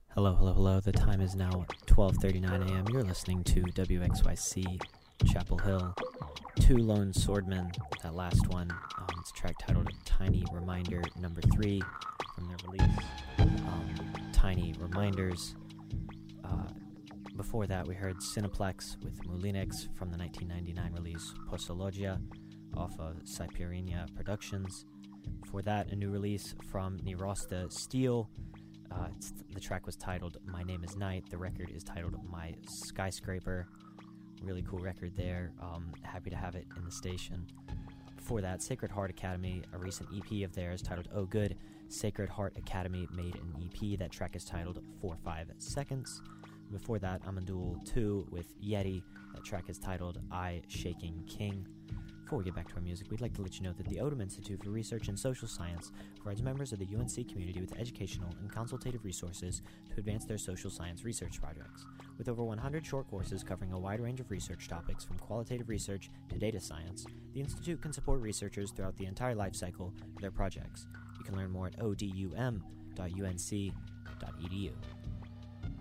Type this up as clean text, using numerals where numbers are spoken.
Hello, hello, hello. The time is now 12:39 a.m. You're listening to WXYC Chapel Hill. Two Lone Swordmen, that last one. It's a track titled Tiny Reminder number 3 from their release, Tiny Reminders. Before that, we heard Cineplex with Mulinix from the 1999 release Posologia off of Cyperinia Productions. Before that, a new release from Nirosta Steel. The track was titled My Name is Night. The record is titled My Skyscraper. Really cool record there. Happy to have it in the station. Before that, Sacred Heart Academy, a recent EP of theirs titled Oh Good. Sacred Heart Academy made an EP. That track is titled 4-5 Seconds. Before that, Amadul 2 with Yeti. That track is titled I Shaking King. Before we get back to our music, we'd like to let you know that the Odom Institute for Research in Social Science provides members of the UNC community with educational and consultative resources to advance their social science research projects. With over 100 short courses covering a wide range of research topics from qualitative research to data science, the Institute can support researchers throughout the entire life cycle of their projects. You can learn more at odum.unc.edu.